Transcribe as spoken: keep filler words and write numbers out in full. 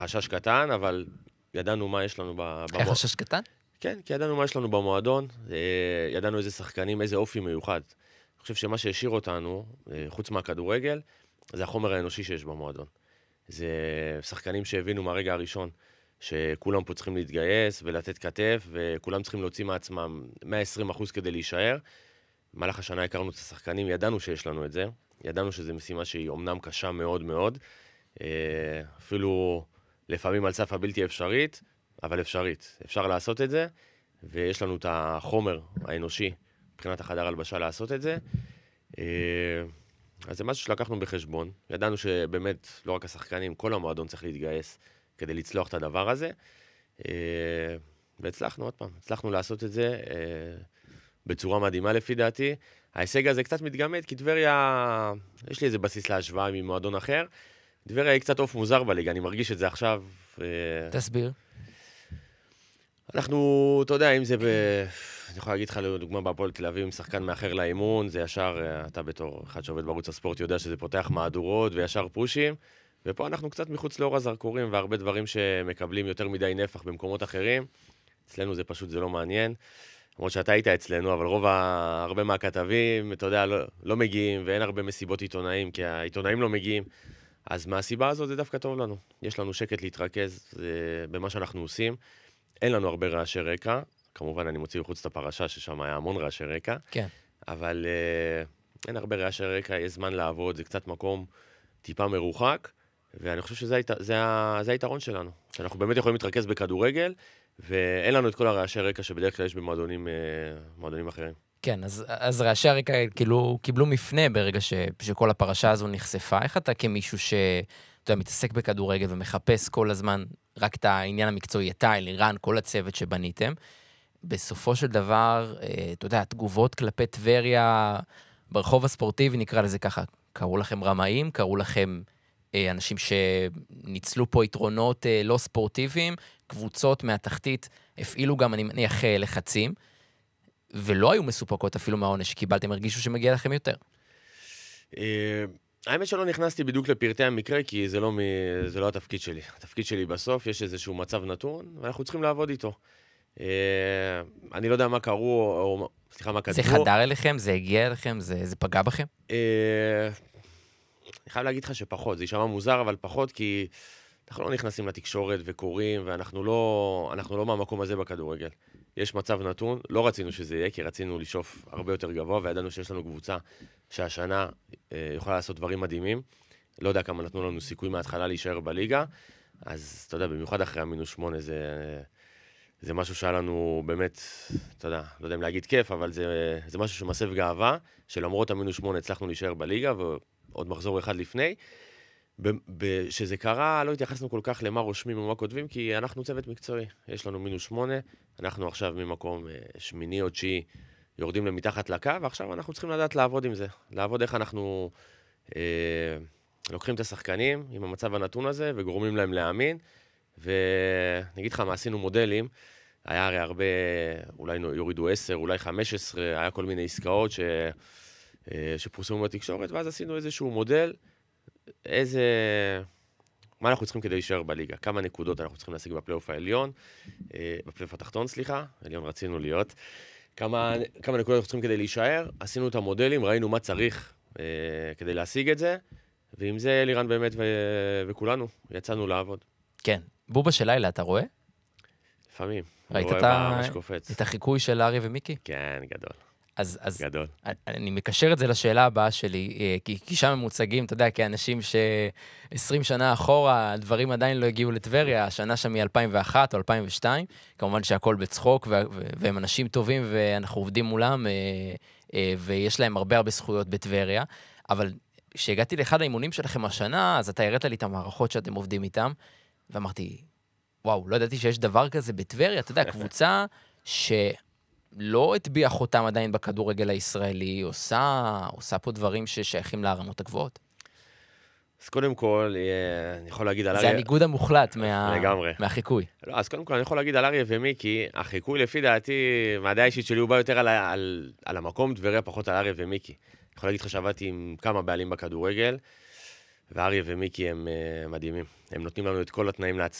חשש קטן, אבל ידענו מה יש לנו במועדון. היה חשש קטן? כן, כי ידענו מה יש לנו במועדון, ידענו איזה שחקנים, איזה אופי מיוחד. אני חושב שמה שהשאיר אותנו, חוץ מהכדורגל, זה החומר האנושי שיש במועדון. זה שחקנים שהבינו מהרגע הראשון, שכולם פה צריכים להתגייס ולתת כתף, וכולם צריכים להוציא מעצמם מאה ועשרים אחוז כדי להישאר. במהלך השנה הכרנו את השחקנים, ידענו שיש לנו את זה, ידענו שזו משימה שהיא אומנם קשה מאוד מאוד, אפילו לפעמים על סף הבלתי אפשרית, אבל אפשרית. אפשר לעשות את זה, ויש לנו את החומר האנושי מבחינת החדר הלבשה לעשות את זה. אז זה משהו שלקחנו בחשבון. ידענו שבאמת, לא רק השחקנים, כל המועדון צריך להתגייס כדי לצלוח את הדבר הזה. והצלחנו עוד פעם, הצלחנו לעשות את זה בצורה מדהימה לפי דעתי. ההישג הזה קצת מתגמד, כי טבריה, יש לי איזה בסיס להשוואה ממועדון אחר. טבריה היא קצת אוף מוזר בליגה, אני מרגיש את זה עכשיו. תסביר. אנחנו, אתה יודע, אם זה ב... אני יכול להגיד לך לדוגמה בהפועל תל אביב, עם שחקן מאחר לאימון, זה ישר, אתה בתור אחד שעובד בערוץ הספורט יודע שזה פותח מהדורות וישר פושים, ופה אנחנו קצת מחוץ לאור הזרקורים, והרבה דברים שמקבלים יותר מדי נפח במקומות אחרים. אצלנו זה פשוט, זה לא מעניין. למרות שאתה היית אצלנו, אבל רוב ה... הרבה מהכתבים, אתה יודע, לא, לא מגיעים, ואין הרבה מסיבות עיתונאים, כי העיתונאים לא מגיעים. אז מהסיבה הזאת זה דווקא טוב לנו. יש לנו שקט להתרכז במה שאנחנו עושים. אין לנו הרבה רעשי רקע. כמובן, אני מוציא בחוץ את הפרשה, ששם היה המון רעשי רקע. כן. אבל אה, אין הרבה רעשי רקע, יש זמן לעבוד, זה קצת מקום טיפה מרוחק, ואני חושב שזה זה, זה היתרון שלנו. שאנחנו באמת יכולים להתרכז בכדורגל, ואין לנו את כל הרעשי רקע שבדרך כלל יש במועדונים אה, מועדונים אחרים. כן, אז, אז רעשי הרקע כאילו קיבלו מפנה ברגע ש, שכל הפרשה הזו נחשפה. איך אתה כמישהו ש... אתה יודע, מתעסק בכדורגל ומחפש כל הזמן רק את העניין המקצועי, אתה, אלירן, כל הצוות שבניתם. בסופו של דבר, אתה יודע, תגובות כלפי טבריה ברחוב הספורטיבי, נקרא לזה ככה, קראו לכם רמאים, קראו לכם אנשים שניצלו פה יתרונות לא ספורטיביים, קבוצות מהתחתית הפעילו גם, אני מניח, לחצים, ולא היו מסופקות אפילו מהעונש שקיבלתם, הרגישו שמגיע לכם יותר. האמת שלא נכנסתי בדיוק לפרטי המקרה, כי זה לא, מ... זה לא התפקיד שלי. התפקיד שלי בסוף, יש איזשהו מצב נתון, ואנחנו צריכים לעבוד איתו. אני לא יודע מה קראו, או סליחה, מה כתבו. זה חדר אליכם? זה הגיע אליכם? זה, זה פגע בכם? אני חייב להגיד לך שפחות, זה יישמע מוזר, אבל פחות, כי אנחנו לא נכנסים לתקשורת וקוראים, ואנחנו לא, אנחנו לא מהמקום הזה בכדורגל. יש מצב נתון, לא רצינו שזה יהיה, כי רצינו לשאוף הרבה יותר גבוה, וידענו שיש לנו קבוצה שהשנה אה, יכולה לעשות דברים מדהימים. לא יודע כמה נתנו לנו סיכוי מההתחלה להישאר בליגה, אז אתה יודע, במיוחד אחרי המינוס שמונה, זה, זה משהו שהיה לנו באמת, אתה יודע, לא יודע אם להגיד כיף, אבל זה, זה משהו שמסב גאווה, שלמרות המינוס שמונה הצלחנו להישאר בליגה, ועוד מחזור אחד לפני. שזה קרה, לא התייחסנו כל כך למה רושמים ומה כותבים, כי אנחנו צוות מקצועי. יש לנו מינוס שמונה, אנחנו עכשיו ממקום שמיני או תשיעי יורדים למתחת לקו, ועכשיו אנחנו צריכים לדעת לעבוד עם זה. לעבוד איך אנחנו אה, לוקחים את השחקנים עם המצב הנתון הזה, וגורמים להם להאמין. ונגיד לך מה, עשינו מודלים, היה הרי הרבה, אולי יורידו עשר, אולי חמש עשרה, היה כל מיני עסקאות ש, אה, שפורסמו בתקשורת, ואז עשינו איזשהו מודל, איזה... מה אנחנו צריכים כדי להישאר בליגה? כמה נקודות אנחנו צריכים להשיג בפלייאוף העליון, בפלייאוף התחתון, סליחה, עליון רצינו להיות. כמה, כמה נקודות אנחנו צריכים כדי להישאר, עשינו את המודלים, ראינו מה צריך אה, כדי להשיג את זה, ועם זה אלירן באמת ו... וכולנו יצאנו לעבוד. כן. בובה של לילה, אתה רואה? לפעמים. ראית את, ה... את החיקוי של ארי ומיקי? כן, גדול. אז, אז גדול. אני מקשר את זה לשאלה הבאה שלי, כי, כי שם הם מוצגים, אתה יודע, כאנשים ש-עשרים שנה אחורה, הדברים עדיין לא הגיעו לטבריה, השנה שם מ-אלפיים ואחת או אלפיים ושתיים, כמובן שהכל בצחוק, ו- ו- והם אנשים טובים, ואנחנו עובדים מולם, ויש להם הרבה הרבה זכויות בטבריה, אבל כשהגעתי לאחד האימונים שלכם השנה, אז אתה הראת לי את המערכות שאתם עובדים איתם, ואמרתי, וואו, לא ידעתי שיש דבר כזה בטבריה, אתה יודע, קבוצה ש... לא הטביע חותם עדיין בכדורגל הישראלי, עושה, עושה פה דברים ששייכים להרמות הגבוהות. אז קודם כל, אני יכול להגיד על זה אריה... הניגוד המוחלט מה... לגמרי. מהחיקוי. לא, אז קודם כל אני יכול להגיד על אריה ומיקי, החיקוי לפי דעתי, מהדעה האישית שלי הוא בא יותר על, על, על המקום, טבריה פחות על אריה ומיקי. אני יכול להגיד לך שעבדתי עם כמה בעלים בכדורגל, ואריה ומיקי הם uh, מדהימים. הם נותנים לנו את כל התנאים להצ...